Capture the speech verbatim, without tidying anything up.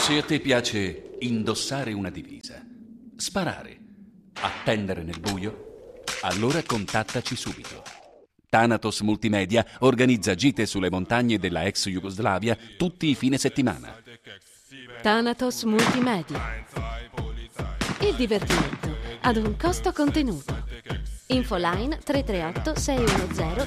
Se a te piace indossare una divisa, sparare, attendere nel buio, allora contattaci subito. Thanatos Multimedia organizza gite sulle montagne della ex Jugoslavia tutti i fine settimana. Thanatos Multimedia. Il divertimento ad un costo contenuto. Infoline tre tre otto sei uno zero